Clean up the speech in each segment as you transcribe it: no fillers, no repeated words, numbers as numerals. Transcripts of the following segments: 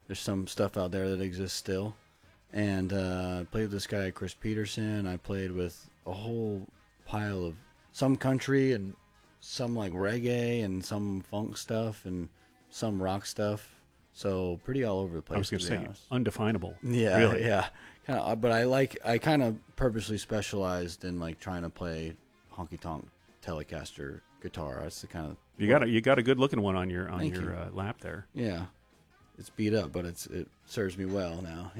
there's some stuff out there that exists still. And I played with this guy, Chris Peterson. I played with a whole pile of some country and some like reggae and some funk stuff and some rock stuff. So pretty all over the place. I was going to say undefinable. Yeah, really. yeah. Kinda, but I kind of purposely specialized in like trying to play honky tonk Telecaster guitar. That's the kind of you got a good looking one on your lap there. Yeah, it's beat up, but it serves me well now.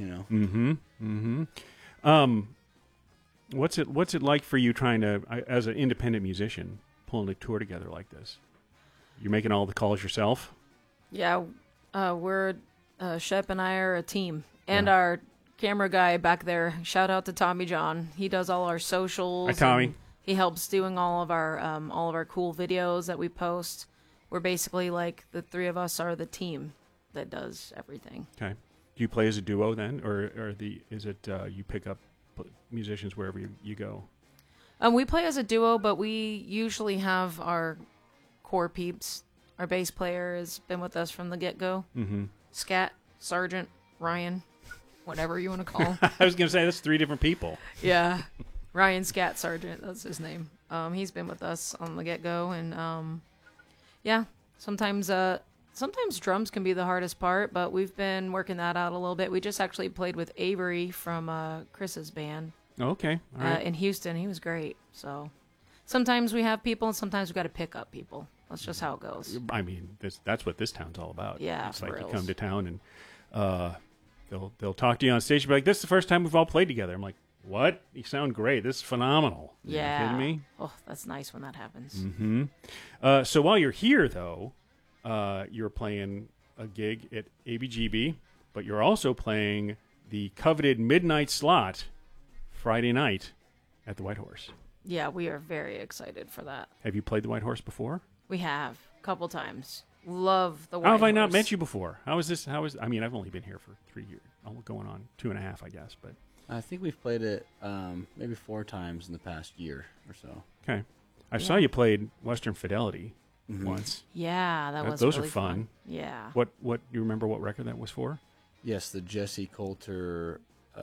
What's it like for you trying to, as an independent musician, pulling a tour together like this? You're making all the calls yourself? Yeah, we're Shep and I are a team, and our camera guy back there. Shout out to Tommy John. He does all our socials. Hi, Tommy. He helps doing all of our cool videos that we post. We're basically like the three of us are the team that does everything. Okay. Do you play as a duo then, or is it you pick up musicians wherever you go? We play as a duo, but we usually have our core peeps. Our bass player has been with us from the get-go. Mm-hmm. Scat, Sergeant, Ryan, whatever you want to call him. I was going to say, that's 3 different people. Yeah. Ryan Scat Sargent, that's his name. He's been with us on the get-go, and sometimes drums can be the hardest part, but we've been working that out a little bit. We just actually played with Avery from Chris's band. Okay, all right. In Houston. He was great. So sometimes we have people, and sometimes we got to pick up people. That's just how it goes. I mean, that's what this town's all about. Yeah, it's like reals. You come to town and they'll talk to you on stage and be like, "This is the first time we've all played together." I'm like, "What? You sound great. This is phenomenal." Yeah. Are you kidding me? Oh, that's nice when that happens. Mm-hmm. So while you're here, though, you're playing a gig at ABGB, but you're also playing the coveted midnight slot Friday night at the White Horse. Yeah, we are very excited for that. Have you played the White Horse before? We have a couple times. Love the White How have Horse. I not met you before? How is this? I mean, I've only been here for 3 years, going on 2.5, I guess. But I think we've played it maybe 4 times in the past year or so. Okay, I saw you played Western Fidelity once. Yeah, that was those really are fun. Yeah. What you remember what record that was for? Yes, the Jesse Coulter.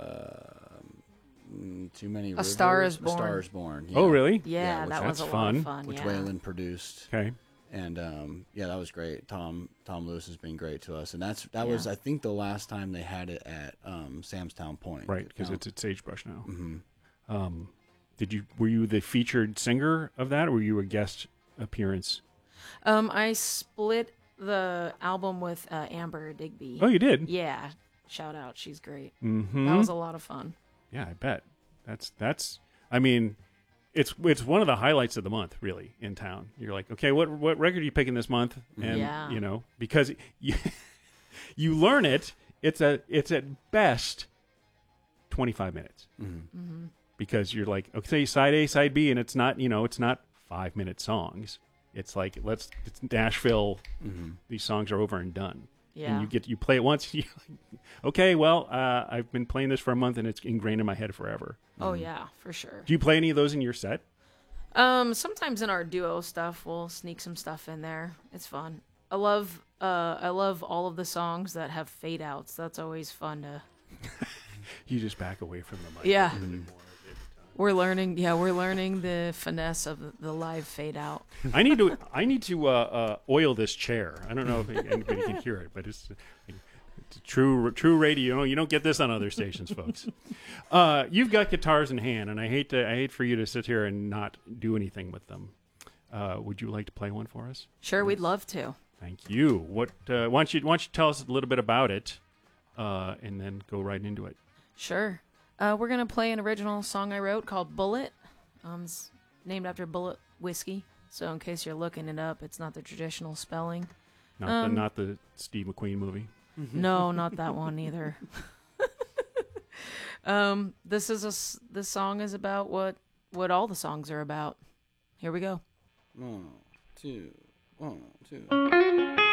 Too Many Rivers. Star Is Born. A Star Is Born. Yeah. Oh, really? Yeah, that was a lot of fun. Which yeah. Waylon produced. Okay. And that was great. Tom Lewis has been great to us, and that was I think the last time they had it at Samstown Point. Right, because it's at Sagebrush now. Mm-hmm. Were you the featured singer of that, or were you a guest appearance? I split the album with Amber Digby. Oh, you did? Yeah. Shout out, she's great. Mm-hmm. That was a lot of fun. Yeah, I bet. That's. I mean, it's one of the highlights of the month, really, in town. You're like, okay, what record are you picking this month? And because you learn it. It's at best 25 minutes. Mm-hmm. Mm-hmm. Because you're like, okay, side A, side B, and it's not 5-minute songs. It's like it's Nashville. Mm-hmm. These songs are over and done. Yeah. And you play it once. You're like, okay, well, I've been playing this for a month, and it's ingrained in my head forever. Oh yeah, for sure. Do you play any of those in your set? Sometimes in our duo stuff, we'll sneak some stuff in there. It's fun. I love all of the songs that have fade outs. That's always fun to. You just back away from the mic. Yeah. We're learning the finesse of the live fade out. I need to oil this chair. I don't know if anybody can hear it, but it's true radio. You don't get this on other stations, folks. You've got guitars in hand, and I hate for you to sit here and not do anything with them. Would you like to play one for us? Sure, we'd love to. Thank you. Why don't you tell us a little bit about it, and then go right into it. Sure. We're going to play an original song I wrote called Bullet. It's named after Bullet Whiskey. So in case you're looking it up, it's not the traditional spelling. Not the Steve McQueen movie. No, not that one either. This song is about what all the songs are about. Here we go. 1, 2, 1, 2.